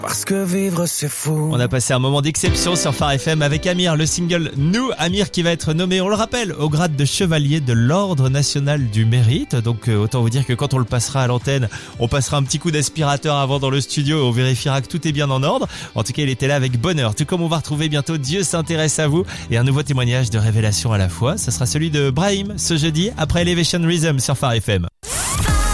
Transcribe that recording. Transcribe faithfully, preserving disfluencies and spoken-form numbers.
Parce que vivre c'est fou. On a passé un moment d'exception sur Phare F M avec Amir, le single Nous. Amir qui va être nommé, on le rappelle, au grade de chevalier de l'Ordre National du Mérite. Donc euh, autant vous dire que quand on le passera à l'antenne, on passera un petit coup d'aspirateur avant dans le studio et on vérifiera que tout est bien en ordre. En tout cas, il était là avec bonheur. Tout comme on va retrouver bientôt Dieu s'intéresse à vous et un nouveau témoignage de révélation à la fois. Ce sera celui de Brahim ce jeudi après Elevation Rhythm sur Phare F M.